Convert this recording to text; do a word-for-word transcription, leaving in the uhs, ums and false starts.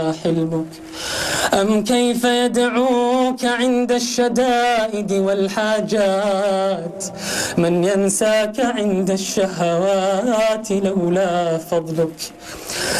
حلمك؟ أم كيف يدعوك عند الشدائد والحاجات من ينساك عند الشهوات لولا فضلك؟